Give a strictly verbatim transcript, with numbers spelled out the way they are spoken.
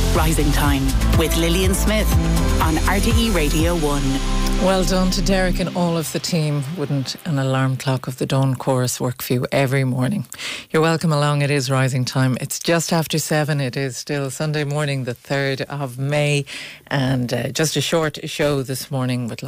Rising Time with Lillian Smith on R T E Radio one. Well done to Derek and all of the team. Wouldn't an alarm clock of the Dawn Chorus work for you every morning? You're welcome along. It is Rising Time. It's just after seven. It is still Sunday morning, the third of May, and uh, just a short show this morning with